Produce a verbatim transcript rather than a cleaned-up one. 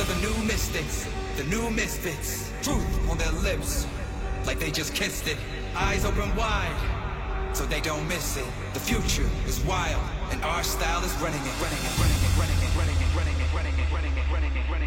are the new mystics, the new misfits. Truth on their lips, like they just kissed it. Eyes open wide, so they don't miss it. The future is wild, and our style is running it, running it, running it, running it, running it, running it, running it, running it, running it, running it.